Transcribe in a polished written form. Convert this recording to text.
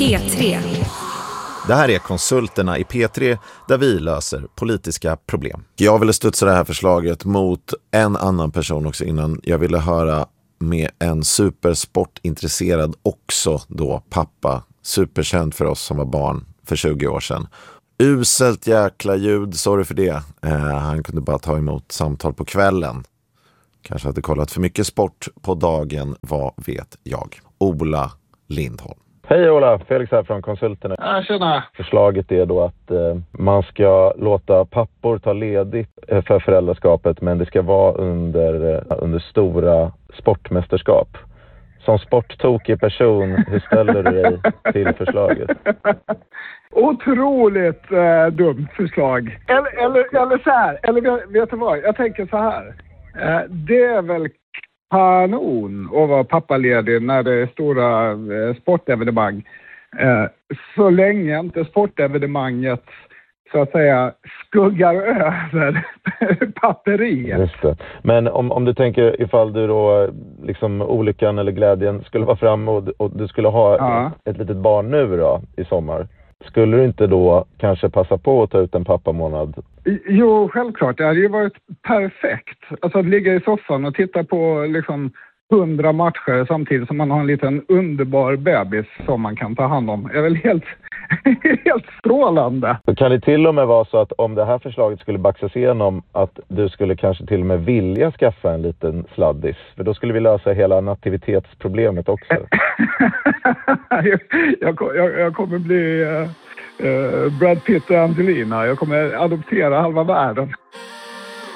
P3. Det här är Konsulterna i P3 där vi löser politiska problem. Jag ville studsa det här förslaget mot en annan person också innan. Jag ville höra med en supersportintresserad, också då pappa. Superkänd för oss som var barn för 20 år sedan. Uselt jäkla ljud, sorry för det. Han kunde bara ta emot samtal på kvällen. Kanske hade kollat för mycket sport på dagen, vad vet jag. Ola Lindholm. Hej Ola, Felix här från Konsulterna. Ja, tjena. Förslaget är då att man ska låta pappor ta ledigt för föräldraskapet, men det ska vara under stora sportmästerskap. Som sporttokig person, hur ställer du dig till förslaget? Otroligt dumt förslag. Eller så här, eller vet du vad? Jag tänker så här. Det är väl kanon att vara pappaledig när det är stora sportevenemang. Så länge inte sportevenemanget så att säga skuggar över papperiet. Just det. Men om du tänker ifall du då liksom olyckan eller glädjen skulle vara fram och du skulle ha ett litet barn nu då i sommar. Skulle du inte då kanske passa på att ta ut en pappamånad? Jo, självklart. Det hade ju varit perfekt. Alltså att ligga i soffan och titta på liksom 100 matcher samtidigt som man har en liten underbar bebis som man kan ta hand om. Det är väl helt strålande. Så kan det till och med vara så att om det här förslaget skulle baxas igenom att du skulle kanske till och med vilja skaffa en liten sladdis? För då skulle vi lösa hela nativitetsproblemet också. jag kommer bli Brad Pitt och Angelina. Jag kommer adoptera halva världen.